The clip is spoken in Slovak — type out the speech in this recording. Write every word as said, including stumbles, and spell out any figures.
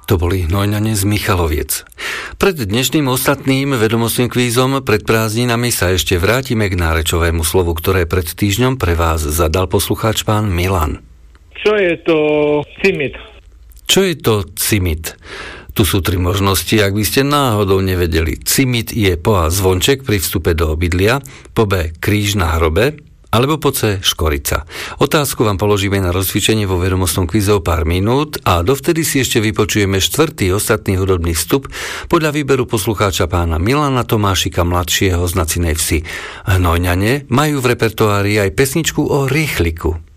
To boli Hnojňane z Michaloviec. Pred dnešným ostatným vedomostným kvízom pred prázdninami sa ešte vrátime k nárečovému slovu, ktoré pred týždňom pre vás zadal poslucháč pán Milan. Čo je to cimit? Čo je to cimit? Tu sú tri možnosti, ak by ste náhodou nevedeli. Cimit je po A zvonček pri vstupe do obydlia, po B kríž na hrobe, alebo po C škorica. Otázku vám položíme na rozcvičenie vo vedomostnom kvíze o pár minút a dovtedy si ešte vypočujeme štvrtý ostatný hudobný vstup podľa výberu poslucháča pána Milana Tomášika mladšieho z Nacinej Vsi. Hnojňane majú v repertoári aj pesničku o rýchliku.